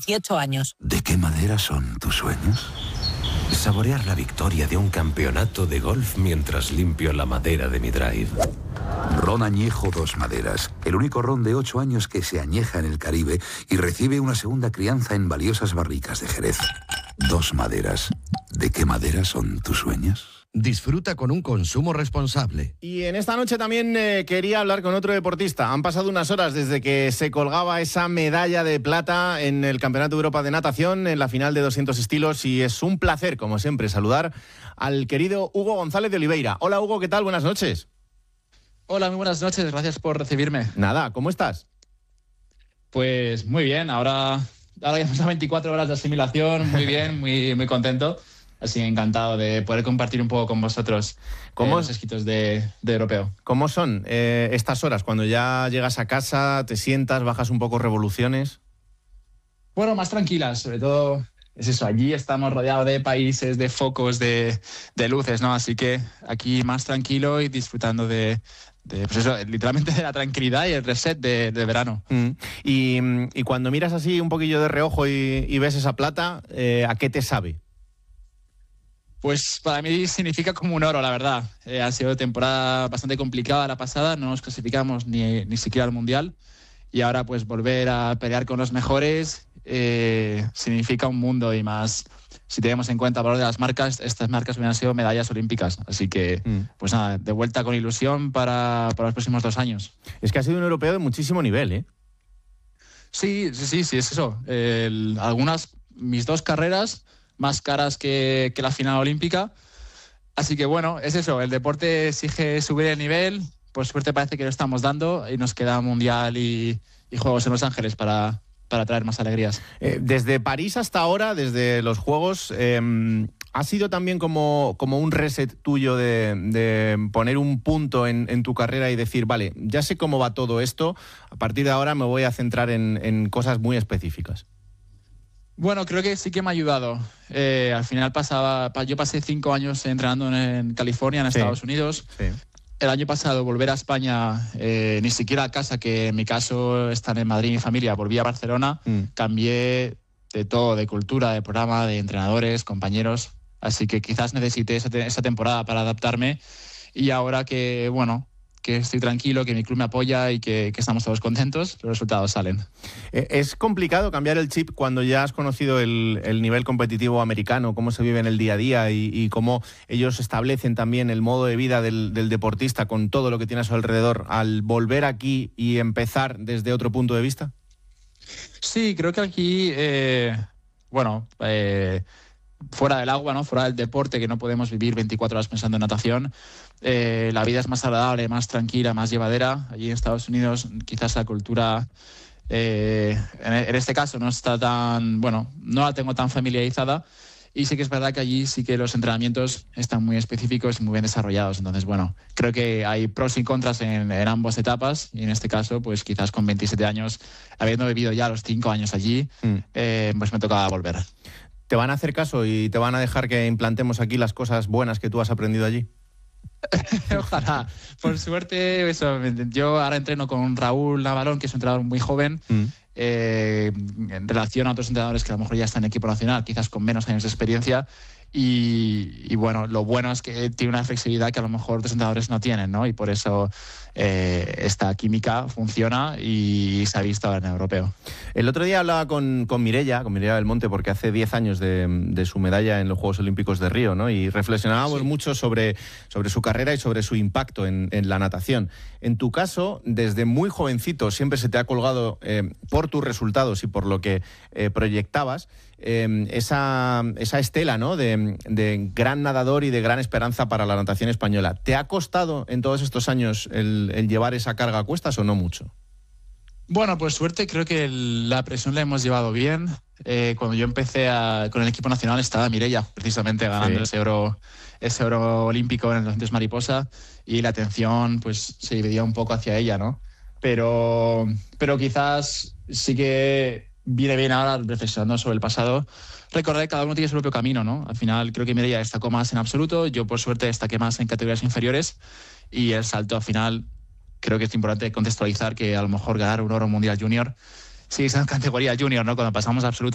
18 años. ¿De qué madera son tus sueños? Saborear la victoria de un campeonato de golf mientras limpio la madera de mi drive. Ron Añejo Dos Maderas, el único ron de 8 años que se añeja en el Caribe y recibe una segunda crianza en valiosas barricas de Jerez. Dos Maderas. ¿De qué madera son tus sueños? Disfruta con un consumo responsable. Y en esta noche también quería hablar con otro deportista. Han pasado unas horas desde que se colgaba esa medalla de plata en el Campeonato de Europa de Natación, en la final de 200 estilos, y es un placer, como siempre, saludar al querido Hugo González de Oliveira. Hola, Hugo, ¿qué tal? Buenas noches. Hola, muy buenas noches, gracias por recibirme. Nada, ¿cómo estás? Pues muy bien, ahora ya hemos dado 24 horas de asimilación, muy bien, muy contento. Así encantado de poder compartir un poco con vosotros los escritos de europeo. ¿Cómo son estas horas? Cuando ya llegas a casa, te sientas, bajas un poco revoluciones. Bueno, más tranquilas, sobre todo es eso. Allí estamos rodeados de países, de focos, de luces, ¿no? Así que aquí más tranquilo y disfrutando de pues eso, literalmente de la tranquilidad y el reset de verano. Y cuando miras así un poquillo de reojo y ves esa plata, ¿a qué te sabe? Pues para mí significa como un oro, la verdad. Ha sido temporada bastante complicada la pasada, no nos clasificamos ni siquiera al Mundial, y ahora pues volver a pelear con los mejores significa un mundo, y más si tenemos en cuenta el valor de las marcas. Estas marcas hubieran sido medallas olímpicas, así que pues nada, de vuelta con ilusión para los próximos 2 años. Es que ha sido un europeo de muchísimo nivel, ¿eh? Sí, es eso. Mis 2 carreras más caras que la final olímpica. Así que bueno, es eso, el deporte exige subir el nivel, por suerte parece que lo estamos dando, y nos queda Mundial y Juegos en Los Ángeles para traer más alegrías. Desde París hasta ahora, desde los Juegos, ¿ha sido también como un reset tuyo de poner un punto en tu carrera y decir, vale, ya sé cómo va todo esto, a partir de ahora me voy a centrar en cosas muy específicas? Bueno, creo que sí que me ha ayudado. Al final yo pasé 5 años entrenando en California, en Estados Unidos. Sí. El año pasado volver a España, ni siquiera a casa, que en mi caso están en Madrid mi familia, volví a Barcelona, cambié de todo, de cultura, de programa, de entrenadores, compañeros. Así que quizás necesité esa temporada para adaptarme, y ahora que estoy tranquilo, que mi club me apoya y que estamos todos contentos, los resultados salen. ¿Es complicado cambiar el chip cuando ya has conocido el nivel competitivo americano, cómo se vive en el día a día y cómo ellos establecen también el modo de vida del deportista con todo lo que tiene a su alrededor, al volver aquí y empezar desde otro punto de vista? Sí, creo que aquí, fuera del agua, ¿no? Fuera del deporte, que no podemos vivir 24 horas pensando en natación, la vida es más agradable, más tranquila, más llevadera. Allí en Estados Unidos quizás la cultura, en este caso no está tan, no la tengo tan familiarizada, y sí que es verdad que allí sí que los entrenamientos están muy específicos y muy bien desarrollados. Entonces, creo que hay pros y contras en ambas etapas, y en este caso, pues quizás con 27 años, habiendo vivido ya los 5 años allí, pues me tocaba volver. ¿Te van a hacer caso y te van a dejar que implantemos aquí las cosas buenas que tú has aprendido allí? Ojalá. Por suerte, eso, yo ahora entreno con Raúl Navarón, que es un entrenador muy joven, en relación a otros entrenadores que a lo mejor ya están en equipo nacional, quizás con menos años de experiencia. Y lo bueno es que tiene una flexibilidad que a lo mejor otros entrenadores no tienen, ¿no? Y por eso esta química funciona y se ha visto ahora en el europeo. El otro día hablaba con Mireia del Monte, porque hace 10 años de su medalla en los Juegos Olímpicos de Río, ¿no? Y reflexionábamos mucho sobre su carrera y sobre su impacto en la natación. En tu caso, desde muy jovencito, siempre se te ha colgado, por tus resultados y por lo que proyectabas, esa estela, ¿no? de gran nadador y de gran esperanza para la natación española. ¿Te ha costado en todos estos años el llevar esa carga a cuestas o no mucho? Bueno, por suerte creo que la presión la hemos llevado bien. Cuando yo empecé con el equipo nacional estaba Mireia, precisamente ganando ese oro olímpico en los 200 mariposa, y la atención pues se dividía un poco hacia ella, ¿no? Pero quizás sí que viene bien ahora, reflexionando sobre el pasado, recordar que cada uno tiene su propio camino, ¿no? Al final creo que Mireia destacó más en absoluto, yo por suerte destaqué más en categorías inferiores, y el salto al final creo que es importante contextualizar que a lo mejor ganar un oro mundial junior sigue siendo categoría junior, ¿no? Cuando pasamos a absoluto